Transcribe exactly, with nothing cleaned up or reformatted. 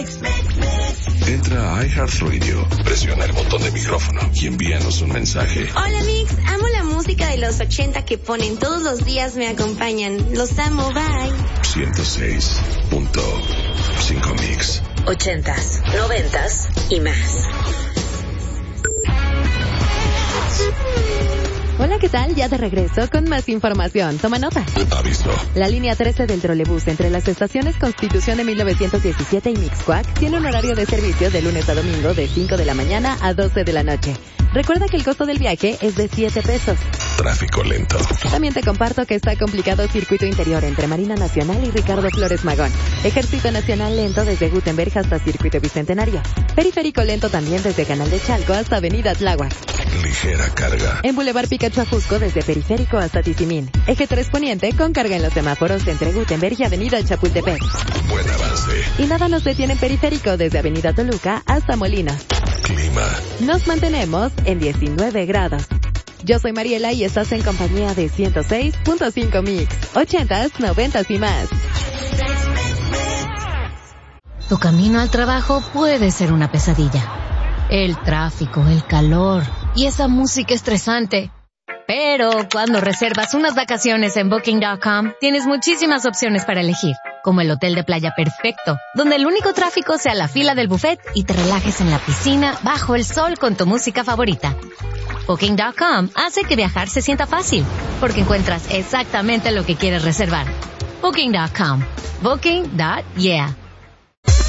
Entra a iHeartRadio, presiona el botón de micrófono y envíanos un mensaje. Hola Mix, amo la música de los ochenta que ponen todos los días, me acompañan. Los amo, bye. ciento seis punto cinco Mix. Ochentas, noventas y más. Hola, ¿qué tal? Ya de regreso con más información. Toma nota. Aviso. La línea trece del trolebús entre las estaciones Constitución de mil novecientos diecisiete y Mixcoac tiene un horario de servicio de lunes a domingo de cinco de la mañana a doce de la noche. Recuerda que el costo del viaje es de siete pesos. Tráfico lento. También te comparto que está complicado circuito interior entre Marina Nacional y Ricardo Flores Magón. Ejército Nacional lento desde Gutenberg hasta Circuito Bicentenario. Periférico lento también desde Canal de Chalco hasta Avenida Tláhuac. Ligera carga. En Boulevard Picacho Ajusco desde Periférico hasta Tizimín. Eje tres Poniente con carga en los semáforos entre Gutenberg y Avenida Chapultepec. Buen avance. Y nada nos detiene en Periférico desde Avenida Toluca hasta Molinos. Clima. Nos mantenemos en diecinueve grados. Yo soy Mariela y estás en compañía de ciento seis punto cinco Mix. Ochentas, noventas y más. Tu camino al trabajo puede ser una pesadilla. El tráfico, el calor y esa música estresante. Pero cuando reservas unas vacaciones en Booking punto com, tienes muchísimas opciones para elegir, como el hotel de playa perfecto, donde el único tráfico sea la fila del buffet y te relajes en la piscina bajo el sol con tu música favorita. Booking punto com hace que viajar se sienta fácil, porque encuentras exactamente lo que quieres reservar. Booking punto com. Booking. Yeah.